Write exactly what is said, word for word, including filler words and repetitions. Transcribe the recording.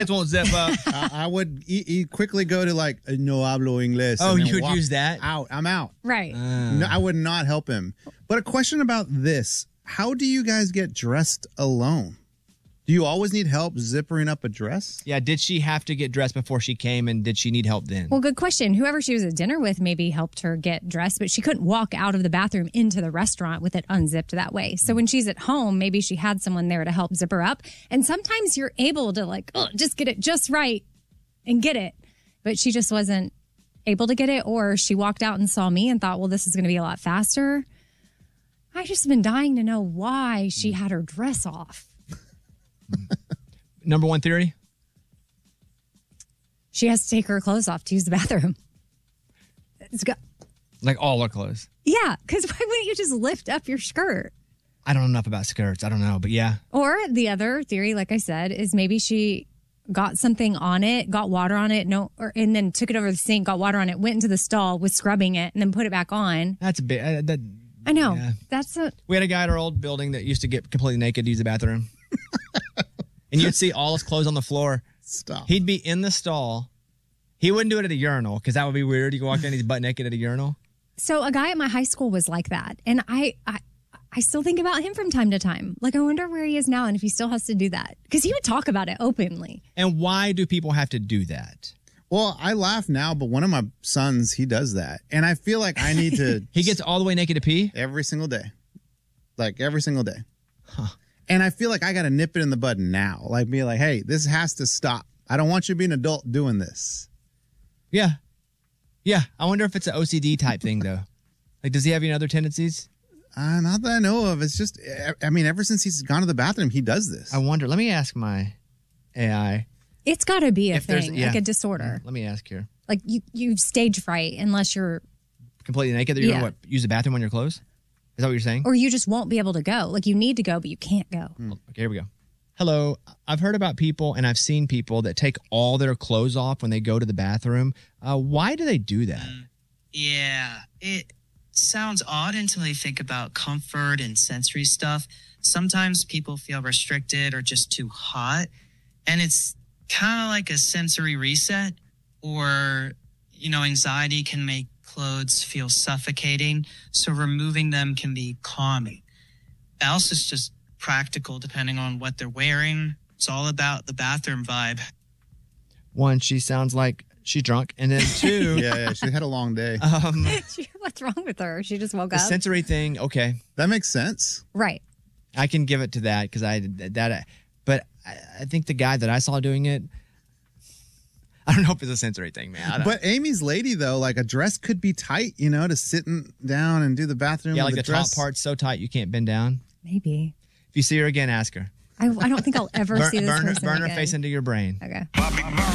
won't zip up. I, I would e- e- quickly go to like no hablo inglés. Oh, and then you would walk use that? Out. I'm out. Right. Uh, No, I would not help him. But a question about this: how do you guys get dressed alone? Do you always need help zippering up a dress? Yeah, did she have to get dressed before she came, and did she need help then? Well, good question. Whoever she was at dinner with maybe helped her get dressed, but she couldn't walk out of the bathroom into the restaurant with it unzipped that way. So when she's at home, maybe she had someone there to help zip her up. And sometimes you're able to like, oh, just get it just right and get it. But she just wasn't able to get it, or she walked out and saw me and thought, well, this is going to be a lot faster. I just been dying to know why she had her dress off. Number one theory? She has to take her clothes off to use the bathroom. It's got, Like all her clothes. yeah, because why wouldn't you just lift up your skirt? I don't know enough about skirts. I don't know, but yeah. Or the other theory, like I said, is maybe she got something on it, got water on it, no, or and then took it over the sink, got water on it, went into the stall, was scrubbing it, and then put it back on. That's a bit. Uh, that, I know. Yeah. That's a We had a guy at our old building that used to get completely naked to use the bathroom. And you'd see all his clothes on the floor. Stop. He'd be in the stall. He wouldn't do it at a urinal because that would be weird. You can walk in, he's butt naked at a urinal. so a guy at my high school was like that, and I I. I still think about him from time to time. Like, I wonder where he is now and if he still has to do that. Because he would talk about it openly. And why do people have to do that? Well, I laugh now, but one of my sons, he does that. And I feel like I need to... He gets all the way naked to pee? Every single day. Like, every single day. Huh. And I feel like I got to nip it in the bud now. Like, be like, hey, this has to stop. I don't want you to be an adult doing this. Yeah. Yeah. I wonder if it's an O C D type thing, though. Like, does he have any other tendencies? Uh, not that I know of. It's just, I mean, ever since he's gone to the bathroom, he does this. I wonder. Let me ask my A I. It's got to be a If there's- thing, yeah. like a disorder. Let me ask here. Like, you, you stage fright unless you're, Completely naked? That you're Yeah. going to what, use the bathroom on your clothes? Is that what you're saying? or you just won't be able to go. Like, you need to go, but you can't go. Okay, here we go. Hello. I've heard about people and I've seen people that take all their clothes off when they go to the bathroom. Uh, why do they do that? Yeah, it sounds odd until you think about comfort and sensory stuff. Sometimes people feel restricted or just too hot, and it's kind of like a sensory reset, or, you know, anxiety can make clothes feel suffocating, so removing them can be calming. Else is just practical depending on what they're wearing. It's all about the bathroom vibe. One, she sounds like she's drunk. And then two, yeah, yeah, she had a long day. um, What's wrong with her? She just woke the up. sensory thing, okay. That makes sense. Right. I can give it to that because I that, but I, I think the guy that I saw doing it, I don't know if it's a sensory thing, man. I don't- But Amy's lady, though, like a dress could be tight, you know, to sitting down and do the bathroom. yeah, with like the, the dress. top part's so tight you can't bend down. Maybe. If you see her again, ask her. I, I don't think I'll ever Burn, see this burn, her, person burn her again. face into your brain. Okay.